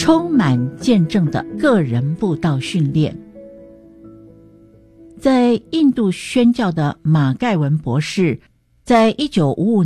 充满见证的个人布道训练。在印度宣教的马盖文博士，在1955